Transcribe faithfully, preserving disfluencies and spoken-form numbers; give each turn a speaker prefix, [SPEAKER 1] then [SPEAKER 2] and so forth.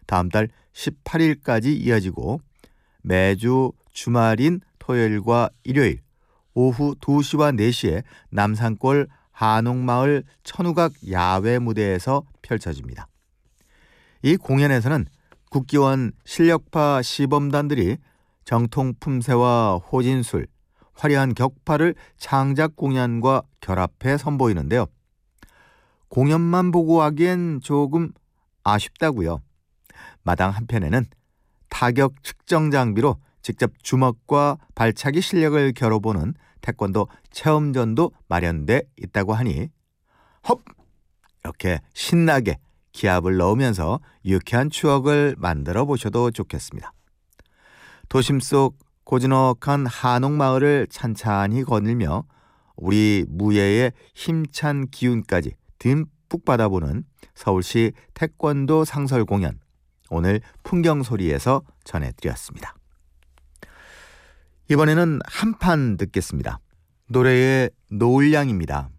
[SPEAKER 1] 다음 달 십팔 일까지 이어지고 매주 주말인 토요일과 일요일 오후 두 시와 네 시에 남산골 한옥마을 천우각 야외 무대에서 펼쳐집니다. 이 공연에서는 국기원 실력파 시범단들이 정통 품새와 호진술, 화려한 격파를 창작 공연과 결합해 선보이는데요. 공연만 보고 하기엔 조금 아쉽다고요. 마당 한편에는 타격 측정 장비로 직접 주먹과 발차기 실력을 겨뤄보는 태권도 체험전도 마련돼 있다고 하니 헙! 이렇게 신나게 기합을 넣으면서 유쾌한 추억을 만들어 보셔도 좋겠습니다. 도심 속 고즈넉한 한옥마을을 찬찬히 거닐며 우리 무예의 힘찬 기운까지 듬뿍 받아보는 서울시 태권도 상설 공연, 오늘 풍경소리에서 전해드렸습니다. 이번에는 한판 듣겠습니다. 노래의 노을양입니다.